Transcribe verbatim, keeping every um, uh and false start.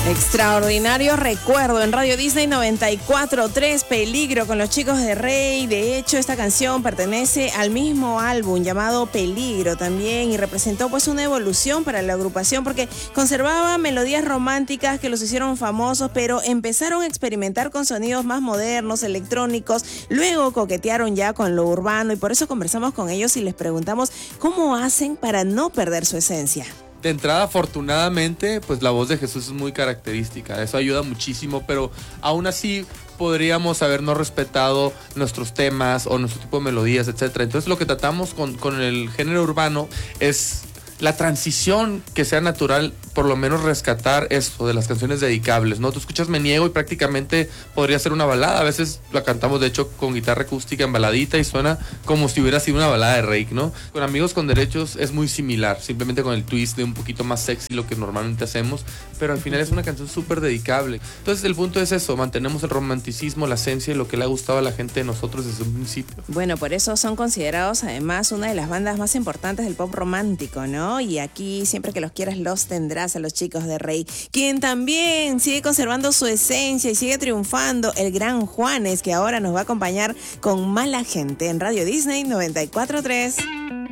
Extraordinario recuerdo en Radio Disney noventa y cuatro punto tres, Peligro con los Chicos de Rey. De hecho, esta canción pertenece al mismo álbum llamado Peligro también y representó pues una evolución para la agrupación porque conservaba melodías románticas que los hicieron famosos, pero empezaron a experimentar con sonidos más modernos, electrónicos. Luego coquetearon ya con lo urbano y por eso conversamos con ellos y les preguntamos cómo hacen para no perder su esencia. De entrada, afortunadamente, pues la voz de Jesús es muy característica, eso ayuda muchísimo, pero aún así podríamos habernos respetado nuestros temas o nuestro tipo de melodías, etcétera. Entonces lo que tratamos con, con el género urbano es la transición que sea natural, por lo menos rescatar esto de las canciones dedicables, ¿no? Tú escuchas Me Niego y prácticamente podría ser una balada. A veces la cantamos, de hecho, con guitarra acústica en baladita y suena como si hubiera sido una balada de Reik, ¿no? Con Amigos con Derechos es muy similar, simplemente con el twist de un poquito más sexy, lo que normalmente hacemos, pero al final es una canción súper dedicable. Entonces el punto es eso, mantenemos el romanticismo, la esencia y lo que le ha gustado a la gente de nosotros desde un principio. Bueno, por eso son considerados además una de las bandas más importantes del pop romántico, ¿no? Y aquí siempre que los quieras los tendrás a los Chicos de Rey, quien también sigue conservando su esencia y sigue triunfando, el gran Juanes, que ahora nos va a acompañar con Mala Gente en Radio Disney noventa y cuatro punto tres.